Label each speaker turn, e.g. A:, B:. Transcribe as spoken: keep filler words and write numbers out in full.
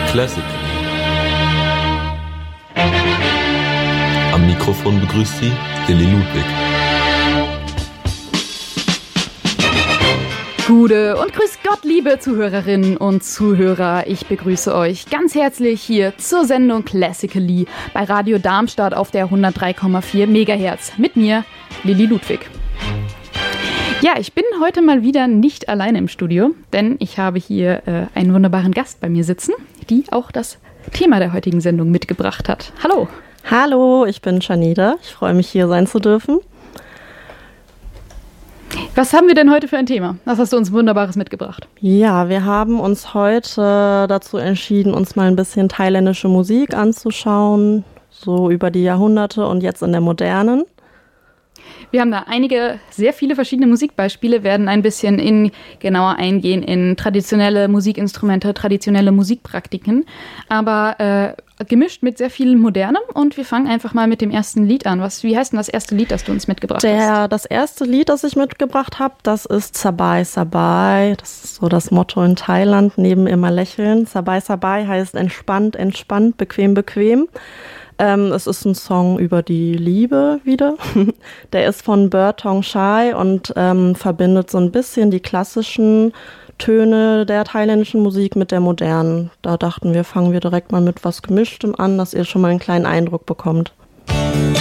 A: Classic. Am Mikrofon begrüßt Sie Lilly Ludwig.
B: Gute und grüß Gott, liebe Zuhörerinnen und Zuhörer. Ich begrüße euch ganz herzlich hier zur Sendung Classically bei Radio Darmstadt auf der hundertdrei Komma vier Megahertz. Mit mir, Lilly Ludwig. Ja, ich bin heute mal wieder nicht alleine im Studio, denn ich habe hier äh, einen wunderbaren Gast bei mir sitzen, die auch das Thema der heutigen Sendung mitgebracht hat. Hallo.
C: Hallo, ich bin Janida. Ich freue mich, hier sein zu dürfen.
B: Was haben wir denn heute für ein Thema? Was hast du uns Wunderbares mitgebracht?
C: Ja, wir haben uns heute dazu entschieden, uns mal ein bisschen thailändische Musik anzuschauen, so über die Jahrhunderte und jetzt in der modernen.
B: Wir haben da einige, sehr viele verschiedene Musikbeispiele, werden ein bisschen in, genauer eingehen in traditionelle Musikinstrumente, traditionelle Musikpraktiken, aber äh, gemischt mit sehr viel Modernem. Und wir fangen einfach mal mit dem ersten Lied an. Was, wie heißt denn das erste Lied, das du uns mitgebracht
C: Der,
B: hast?
C: Das erste Lied, das ich mitgebracht habe, das ist Sabai Sabai. Das ist so das Motto in Thailand, neben immer lächeln. Sabai Sabai heißt entspannt, entspannt, bequem, bequem. Ähm, es ist ein Song über die Liebe wieder. Der ist von Bert Tong Chai und ähm, verbindet so ein bisschen die klassischen Töne der thailändischen Musik mit der modernen. Da dachten wir, fangen wir direkt mal mit was Gemischtem an, dass ihr schon mal einen kleinen Eindruck bekommt.